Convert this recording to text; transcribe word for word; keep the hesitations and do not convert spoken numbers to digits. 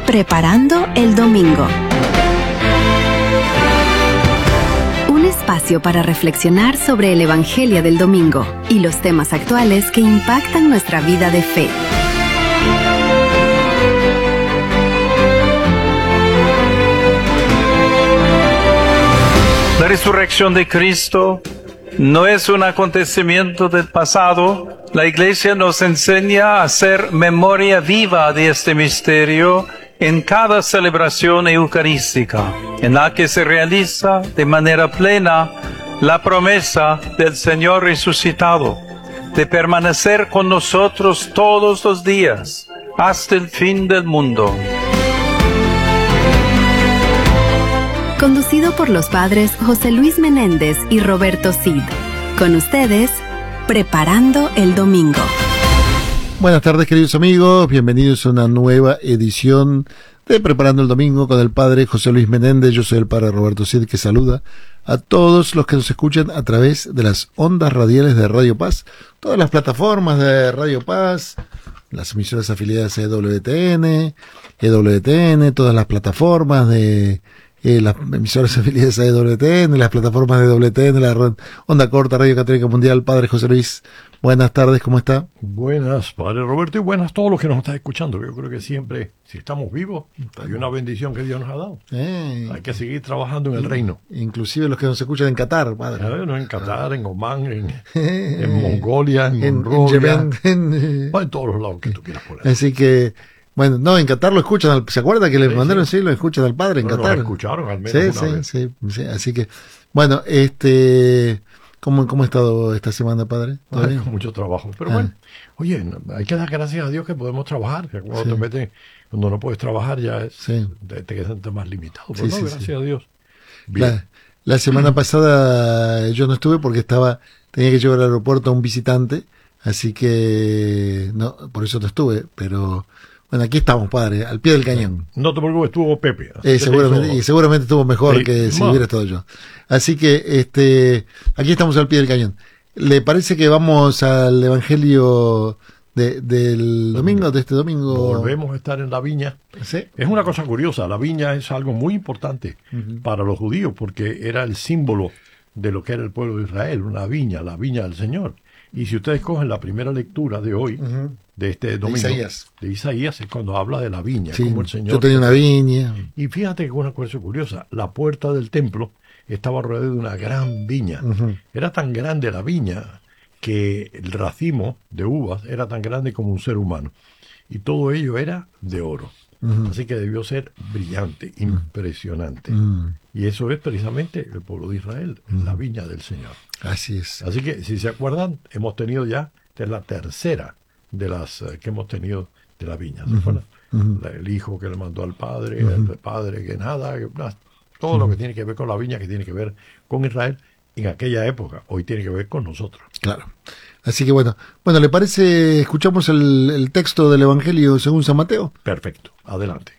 Preparando el Domingo. Un espacio para reflexionar sobre el Evangelio del Domingo y los temas actuales que impactan nuestra vida de fe. La resurrección de Cristo no es un acontecimiento del pasado. La Iglesia nos enseña a hacer memoria viva de este misterio en cada celebración eucarística, en la que se realiza de manera plena la promesa del Señor resucitado, de permanecer con nosotros todos los días, hasta el fin del mundo. Conducido por los padres José Luis Menéndez y Roberto Cid. Con ustedes, Preparando el Domingo. Buenas tardes, queridos amigos. Bienvenidos a una nueva edición de Preparando el Domingo con el padre José Luis Menéndez. Yo soy el padre Roberto Cid, que saluda a todos los que nos escuchan a través de las ondas radiales de Radio Paz, todas las plataformas de Radio Paz, las emisoras afiliadas a E W T N, E W T N, todas las plataformas de Eh, las emisoras afiliadas a E W T N, las plataformas de E W T N, la Onda Corta, Radio Católica Mundial. Padre José Luis, buenas tardes, ¿cómo está? Buenas, Padre Roberto, y buenas a todos los que nos están escuchando. Yo creo que siempre, si estamos vivos, hay una bendición que Dios nos ha dado. Eh, hay que seguir trabajando en el reino. Inclusive los que nos escuchan en Qatar, Padre. A ver, no, en Qatar, en Omán, en, en Mongolia, en, en Mongolia, en, en, en, en todos los lados que tú quieras poner. Así que bueno, no, en Qatar lo escuchan, al, ¿se acuerda que les sí, mandaron? Sí, sí, lo escuchan al padre en bueno, Qatar. Lo escucharon al menos sí, una sí, vez. Sí, sí, así que, bueno, este, ¿cómo, cómo ha estado esta semana, padre? Ay, con mucho trabajo, pero ah. bueno, oye, hay que dar gracias a Dios que podemos trabajar, que cuando sí. te meten, cuando no puedes trabajar ya es, sí. te, te quedas más limitado, pero sí, no, sí, gracias sí. a Dios. Bien. La, la semana pasada yo no estuve porque estaba, tenía que llevar al aeropuerto a un visitante, así que, no, por eso no estuve, pero bueno, aquí estamos, padre, al pie del cañón. No te preocupes, estuvo Pepe. Eh, seguramente, y seguramente estuvo mejor sí, que si hubiera estado yo. Así que, este, aquí estamos al pie del cañón. ¿Le parece que vamos al Evangelio de, del domingo, de este domingo? Volvemos a estar en la viña. ¿Sí? Es una cosa curiosa, la viña es algo muy importante uh-huh. para los judíos, porque era el símbolo de lo que era el pueblo de Israel, una viña, la viña del Señor. Y si ustedes cogen la primera lectura de hoy, uh-huh. de este domingo, de Isaías. de Isaías, es cuando habla de la viña, sí, como el Señor. Yo tenía una viña. Y fíjate que una cosa curiosa, la puerta del templo estaba rodeada de una gran viña. Uh-huh. Era tan grande la viña que el racimo de uvas era tan grande como un ser humano. Y todo ello era de oro. Uh-huh. Así que debió ser brillante, uh-huh. impresionante. Uh-huh. Y eso es precisamente el pueblo de Israel, uh-huh. la viña del Señor. Así es. Así que, si se acuerdan, hemos tenido ya, esta es la tercera de las uh, que hemos tenido de la viña. ¿Se acuerdan? Uh-huh. La, el hijo que le mandó al padre, uh-huh. el padre que nada, que, nada todo uh-huh. lo que tiene que ver con la viña, que tiene que ver con Israel en aquella época, hoy tiene que ver con nosotros. Claro. Así que bueno, bueno, ¿le parece, escuchamos el, el texto del Evangelio según San Mateo? Perfecto, adelante.